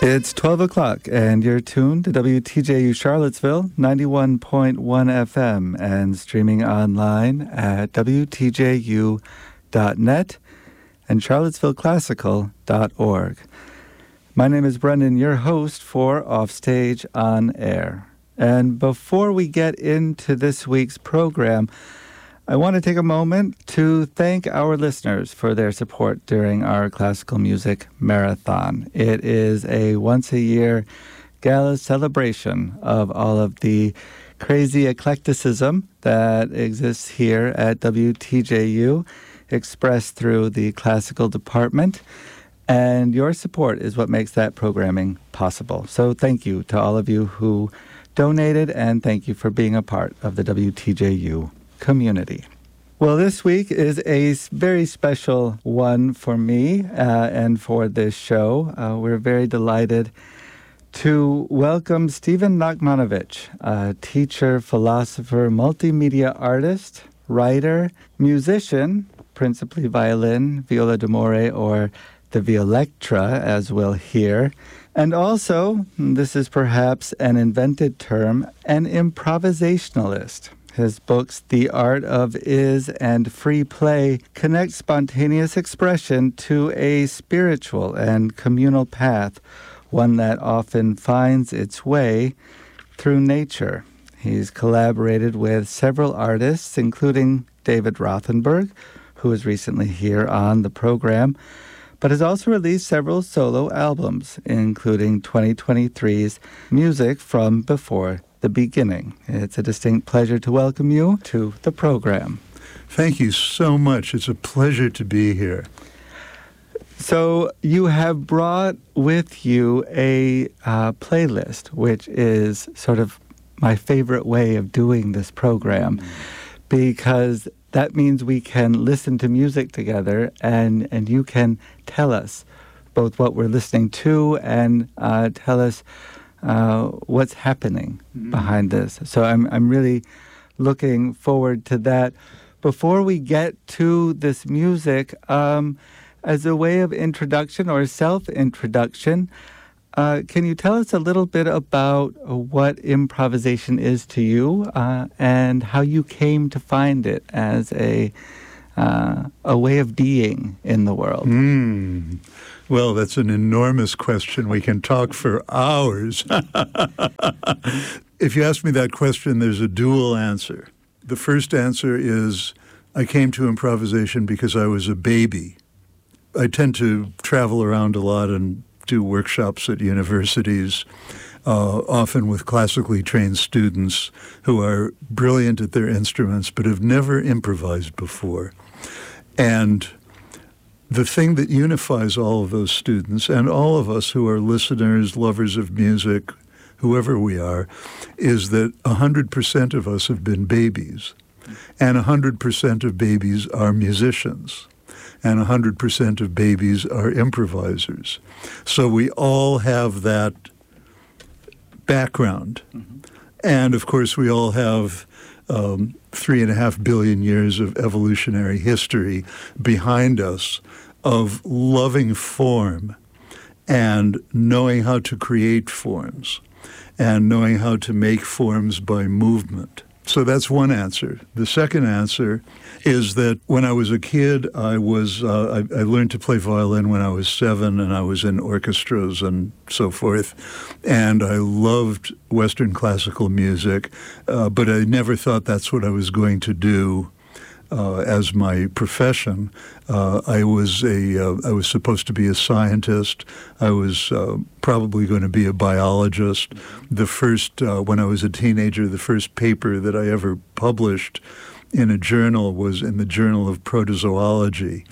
It's 12 o'clock, and you're tuned to WTJU Charlottesville, 91.1 FM, and streaming online at WTJU.net and charlottesvilleclassical.org. My name is Brendan, your host for Offstage on Air. And before we get into this week's program, I want to take a moment to thank our listeners for their support during our classical music marathon. It is a once-a-year gala celebration of all of the crazy eclecticism that exists here at WTJU, expressed through the classical department. And your support is what makes that programming possible. So thank you to all of you who donated, and thank you for being a part of the WTJU community. Well, this week is a very special one for me and for this show. We're very delighted to welcome Stephen Nachmanovich, a teacher, philosopher, multimedia artist, writer, musician, principally violin, viola d'amore, or the violectra, as we'll hear. And also, this is perhaps an invented term, an improvisationalist. His books, The Art of Is and Free Play, connect spontaneous expression to a spiritual and communal path, one that often finds its way through nature. He's collaborated with several artists, including David Rothenberg, who was recently here on the program, but has also released several solo albums, including 2023's Music from Before the Beginning. It's a distinct pleasure to welcome you to the program. Thank you so much. It's a pleasure to be here. So you have brought with you a playlist, which is sort of my favorite way of doing this program, because that means we can listen to music together, and you can tell us both what we're listening to and tell us what's happening behind this. So I'm really looking forward to that. Before we get to this music, as a way of introduction or self-introduction, can you tell us a little bit about what improvisation is to you and how you came to find it as a way of being in the world? Well, that's an enormous question. We can talk for hours. If you ask me that question, there's a dual answer. The first answer is I came to improvisation because I was a baby. I tend to travel around a lot and do workshops at universities, often with classically trained students who are brilliant at their instruments but have never improvised before. And the thing that unifies all of those students and all of us who are listeners, lovers of music, whoever we are, is that 100% of us have been babies, and 100% of babies are musicians, and 100% of babies are improvisers. So we all have that background. And, of course, we all have 3.5 billion years of evolutionary history behind us of loving form and knowing how to create forms and knowing how to make forms by movement. So that's one answer. The second answer is that when I was a kid, I learned to play violin when I was 7, and I was in orchestras and so forth. And I loved Western classical music, but I never thought that's what I was going to do as my profession. I was supposed to be a scientist. I was probably going to be a biologist. When I was a teenager, the first paper that I ever published in a journal was in the Journal of Protozoology.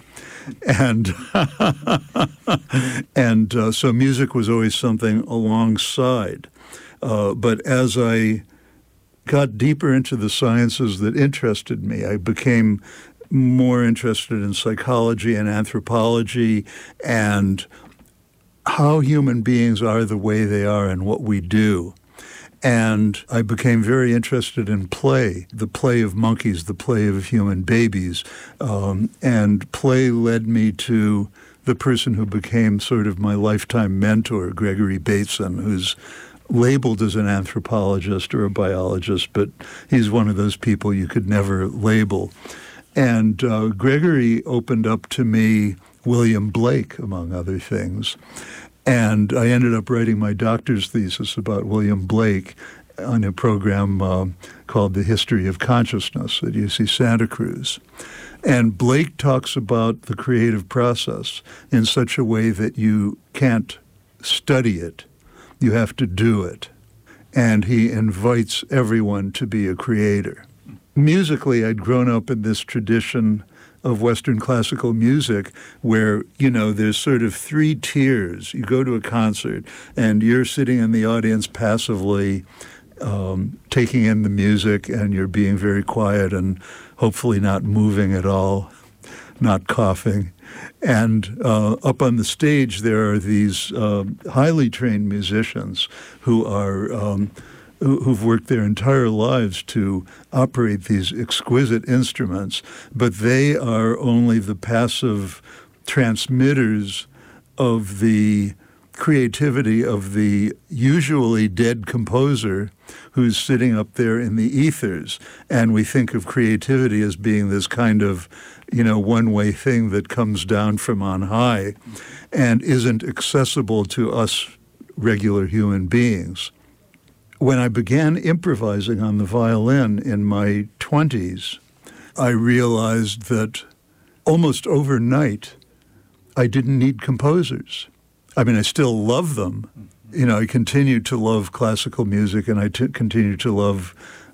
And so music was always something alongside. But as I got deeper into the sciences that interested me, I became more interested in psychology and anthropology and how human beings are the way they are and what we do. And I became very interested in play, the play of monkeys, the play of human babies. And play led me to the person who became sort of my lifetime mentor, Gregory Bateson, who's labeled as an anthropologist or a biologist, but he's one of those people you could never label. And Gregory opened up to me William Blake, among other things. And I ended up writing my doctor's thesis about William Blake on a program called The History of Consciousness at UC Santa Cruz. And Blake talks about the creative process in such a way that you can't study it. You have to do it. And he invites everyone to be a creator. Musically, I'd grown up in this tradition of Western classical music where, there's sort of three tiers. You go to a concert and you're sitting in the audience passively taking in the music, and you're being very quiet and hopefully not moving at all, not coughing. And up on the stage, there are these highly trained musicians who are who've worked their entire lives to operate these exquisite instruments, but they are only the passive transmitters of the creativity of the usually dead composer who's sitting up there in the ethers. And we think of creativity as being this kind of, one-way thing that comes down from on high and isn't accessible to us regular human beings. When I began improvising on the violin in my 20s, I realized that almost overnight, I didn't need composers. I mean, I still love them. I continue to love classical music, and I continue to love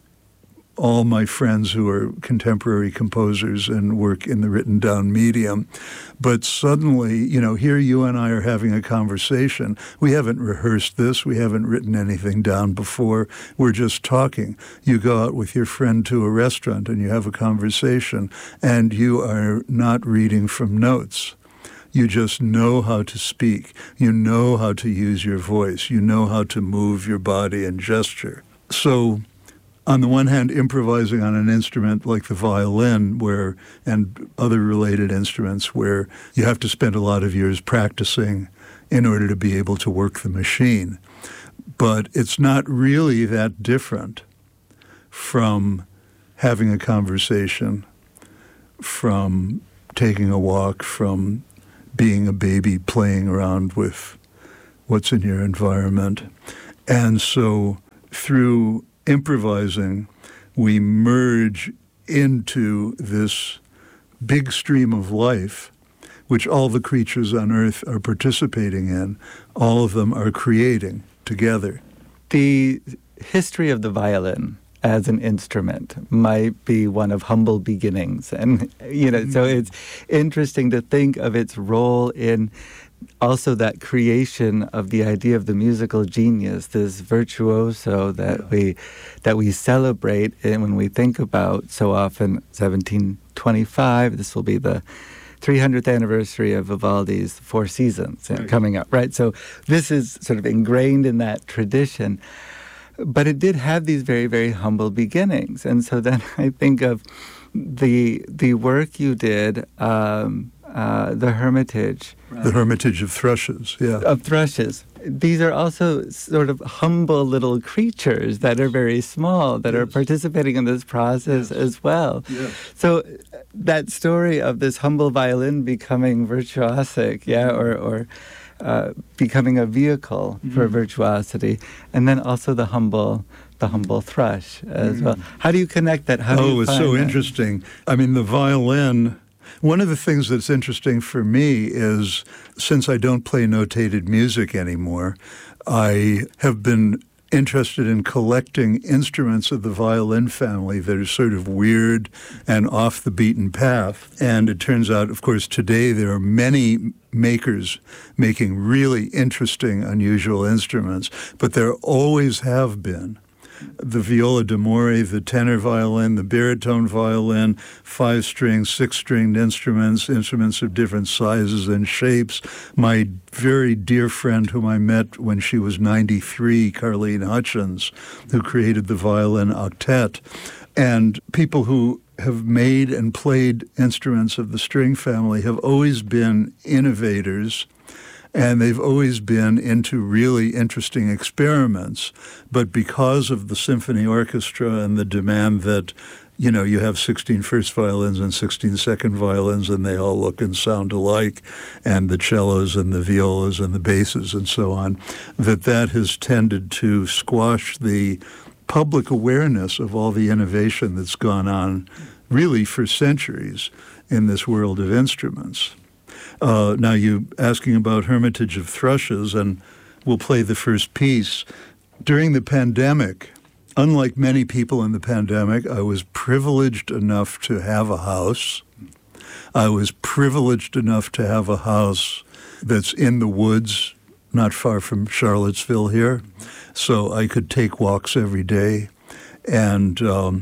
all my friends who are contemporary composers and work in the written down medium. But suddenly, here you and I are having a conversation. We haven't rehearsed this. We haven't written anything down before. We're just talking. You go out with your friend to a restaurant and you have a conversation, and you are not reading from notes. You just know how to speak. You know how to use your voice. You know how to move your body and gesture. So on the one hand, improvising on an instrument like the violin and other related instruments where you have to spend a lot of years practicing in order to be able to work the machine. But it's not really that different from having a conversation, from taking a walk, from being a baby playing around with what's in your environment. And so through improvising, we merge into this big stream of life, which all the creatures on Earth are participating in. All of them are creating together. The history of the violin as an instrument might be one of humble beginnings. And, so it's interesting to think of its role in also that creation of the idea of the musical genius, this virtuoso that we celebrate, and when we think about so often 1725, this will be the 300th anniversary of Vivaldi's Four Seasons coming up, right? So this is sort of ingrained in that tradition. But it did have these very, very humble beginnings. And so then I think of the work you did, the Hermitage. Right. The Hermitage of Thrushes, yeah. Of Thrushes. These are also sort of humble little creatures that are very small, that are participating in this process as well. Yes. So that story of this humble violin becoming virtuosic, or becoming a vehicle for virtuosity, and then also the humble thrush as well. How do you connect that? It's so interesting. I mean, the violin, one of the things that's interesting for me is, since I don't play notated music anymore, I have been interested in collecting instruments of the violin family that are sort of weird and off the beaten path. And it turns out, of course, today there are many makers making really interesting, unusual instruments, but there always have been. The viola d'amore, the tenor violin, the baritone violin, 5-string, 6-stringed instruments of different sizes and shapes. My very dear friend whom I met when she was 93, Carlene Hutchins, who created the violin octet. And people who have made and played instruments of the string family have always been innovators, and they've always been into really interesting experiments. But because of the symphony orchestra and the demand that, you know, you have 16 first violins and 16 second violins, and they all look and sound alike, and the cellos and the violas and the basses and so on, that has tended to squash the public awareness of all the innovation that's gone on really for centuries in this world of instruments. Now, you asking about Hermitage of Thrushes, and we'll play the first piece. During the pandemic, unlike many people in the pandemic, I was privileged enough to have a house. I was privileged enough to have a house that's in the woods, not far from Charlottesville here, so I could take walks every day. And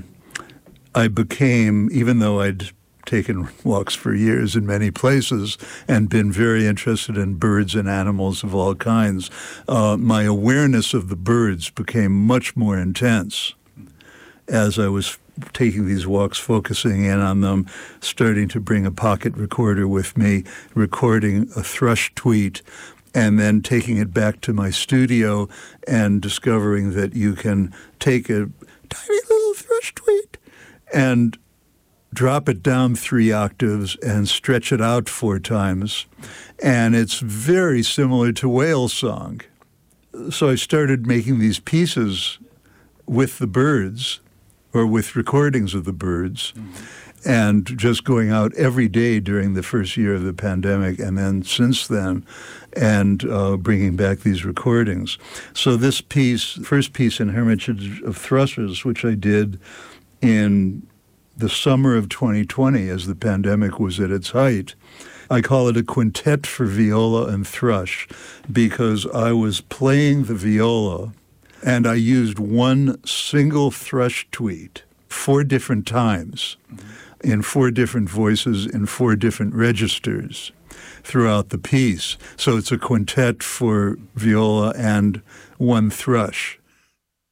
I became, even though I'd taken walks for years in many places and been very interested in birds and animals of all kinds, my awareness of the birds became much more intense as I was taking these walks, focusing in on them, starting to bring a pocket recorder with me, recording a thrush tweet, and then taking it back to my studio and discovering that you can take a tiny little thrush tweet and drop it down 3 octaves and stretch it out 4 times. And it's very similar to whale song. So I started making these pieces with the birds, or with recordings of the birds, and just going out every day during the first year of the pandemic, and then since then, and bringing back these recordings. So this piece, first piece in Hermitage of Thrushes, which I did in the summer of 2020 as the pandemic was at its height, I call it a quintet for viola and thrush because I was playing the viola and I used one single thrush tweet 4 different times in 4 different voices in 4 different registers throughout the piece. So it's a quintet for viola and 1 thrush.